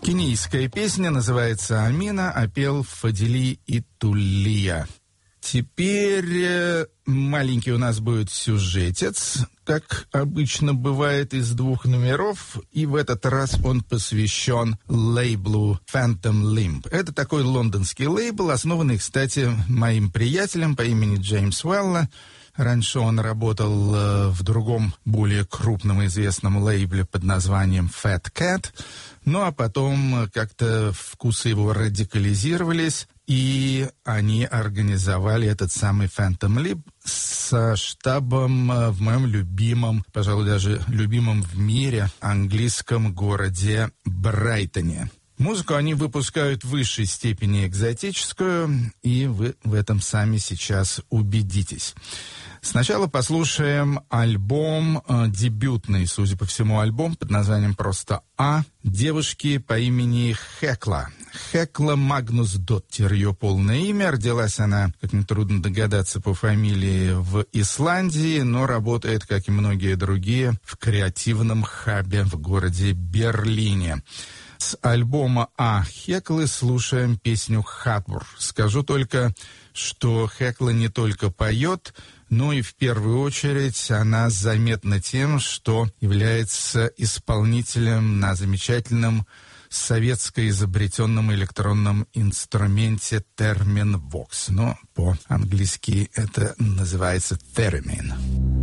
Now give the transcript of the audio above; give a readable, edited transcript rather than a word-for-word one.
Кенийская песня называется «Амина», а пел Фадили Итулия. Теперь маленький у нас будет сюжетец, как обычно бывает, из 2 номеров, и в этот раз он посвящен лейблу Phantom Limb. Это такой лондонский лейбл, основанный, кстати, моим приятелем по имени Джеймс Уэлла. Раньше он работал в другом, более крупном известном лейбле под названием Fat Cat. Ну, а потом как-то вкусы его радикализировались, и они организовали этот самый Phantom Limb со штабом в моем любимом, пожалуй, даже любимом в мире английском городе Брайтоне. Музыку они выпускают в высшей степени экзотическую, и вы в этом сами сейчас убедитесь. Сначала послушаем альбом, дебютный, судя по всему, альбом под названием просто «А», девушки по имени Хекла. Хекла Магнусдоттир, ее полное имя. Родилась она, как нетрудно догадаться, по фамилии в Исландии, но работает, как и многие другие, в креативном хабе в городе Берлине. С альбома «А» Хеклы слушаем песню «Хатбур». Скажу только, что Хекла не только поет, но и в первую очередь она заметна тем, что является исполнителем на замечательном советско изобретенном электронном инструменте Термин Vox. Но по-английски это называется Theremin.